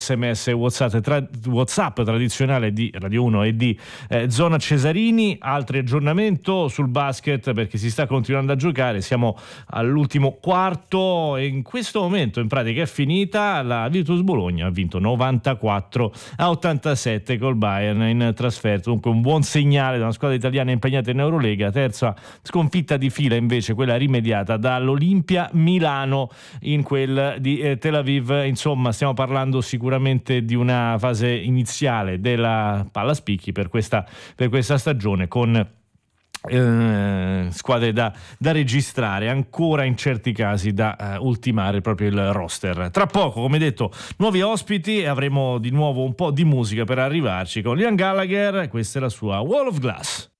SMS WhatsApp tradizionale di Radio 1 e di Zona Cesarini. Altri aggiornamento sul basket, perché si sta continuando a giocare, siamo all'ultimo quarto e in questo momento in pratica è finita. La Virtus Bologna ha vinto 94-87 col Bayern in trasferta, dunque un buon segnale da una squadra italiana impegnata in Eurolega. Terza sconfitta di fila invece quella rimediata dall'Olimpia Milano in quel di Tel Aviv. Insomma, stiamo parlando sicuramente di una fase iniziale della palla spicchi per questa stagione, con squadre da registrare, ancora in certi casi da ultimare proprio il roster. Tra poco, come detto, nuovi ospiti e avremo di nuovo un po' di musica per arrivarci con Liam Gallagher. Questa è la sua Wall of Glass.